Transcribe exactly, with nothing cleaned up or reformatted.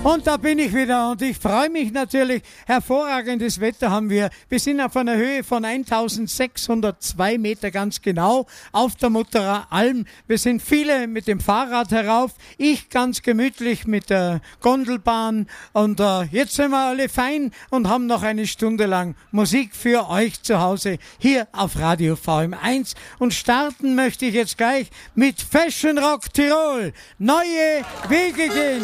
Und da bin ich wieder und ich freue mich natürlich. Hervorragendes Wetter haben wir. Wir sind auf einer Höhe von eintausendsechshundertzwei Meter ganz genau auf der Mutterer Alm. Wir sind viele mit dem Fahrrad herauf, ich ganz gemütlich mit der Gondelbahn und äh, jetzt sind wir alle fein und haben noch eine Stunde lang Musik für euch zu Hause hier auf Radio V M eins und starten möchte ich jetzt gleich mit Fashion Rock Tirol. Neue Wege gehen.